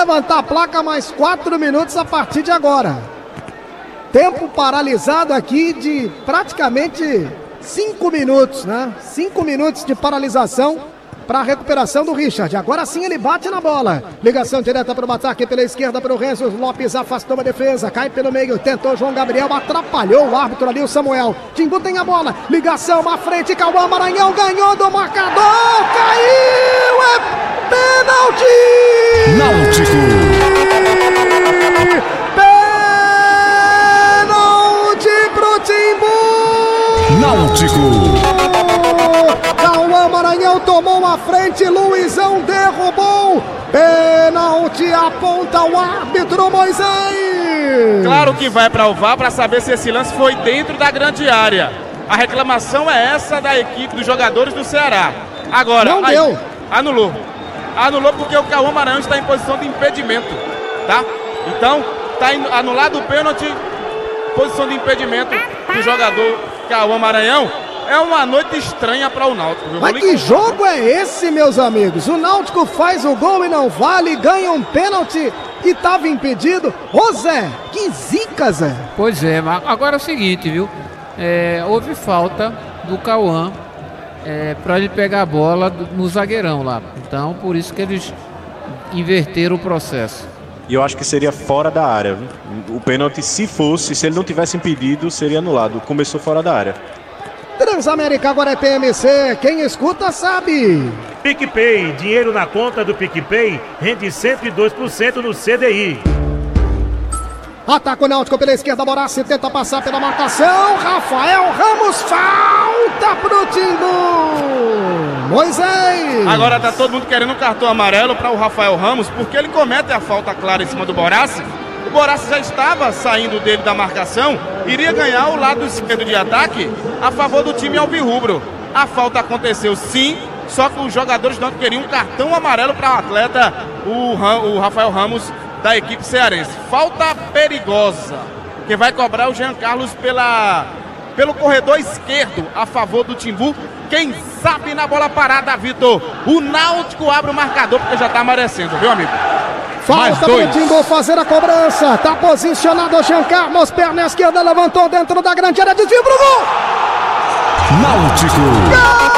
levantar a placa mais 4 minutos a partir de agora. Tempo paralisado aqui de praticamente 5 minutos, né? 5 minutos de paralisação para a recuperação do Richard. Agora sim ele bate na bola. Ligação direta para o ataque pela esquerda para o Renzo. Lopes afastou a defesa, cai pelo meio, tentou João Gabriel, atrapalhou o árbitro ali, o Samuel. Timbu tem a bola, ligação à frente, Cauã Maranhão ganhou do marcador, caiu, é pênalti! Náutico! Pênalti pro Timbu! Náutico! Cauã Maranhão tomou a frente, Luizão derrubou. Pênalti, aponta o árbitro Moisés. Claro que vai para o VAR para saber se esse lance foi dentro da grande área. A reclamação é essa da equipe dos jogadores do Ceará. Agora, não deu. Anulou porque o Cauã Maranhão está em posição de impedimento, tá? Então, está anulado o pênalti, posição de impedimento do jogador Cauã Maranhão. É uma noite estranha para o Náutico. Mas que jogo é esse, meus amigos? O Náutico faz o gol e não vale, ganha um pênalti e estava impedido. Ô Zé, que zica, Zé. Pois é, mas agora é o seguinte, viu? Houve falta do Cauã para ele pegar a bola no zagueirão lá. Então, por isso que eles inverteram o processo. E eu acho que seria fora da área, viu? O pênalti, se ele não tivesse impedido, seria anulado. Começou fora da área. Transamérica agora é TMC, quem escuta sabe. PicPay, dinheiro na conta do PicPay rende 102% no CDI. Ataca o Náutico pela esquerda, Borassi tenta passar pela marcação, Rafael Ramos, falta pro Timbu. Moisés. Agora tá todo mundo querendo um cartão amarelo para o Rafael Ramos, porque ele comete a falta clara em cima do Borassi. O Borassi já estava saindo dele da marcação, iria ganhar o lado esquerdo de ataque a favor do time alvirrubro. A falta aconteceu sim, só que os jogadores não queriam um cartão amarelo para o atleta, o Rafael Ramos, da equipe cearense. Falta perigosa, que vai cobrar o Jean Carlos pelo corredor esquerdo a favor do Timbu. Quem sabe na bola parada, Vitor, o Náutico abre o marcador porque já está merecendo, viu, amigo? Falta para o Timbu fazer a cobrança. Tá posicionado o Jean Carlos, perna esquerda, levantou dentro da grande área, desvio pro gol! Náutico! Gol!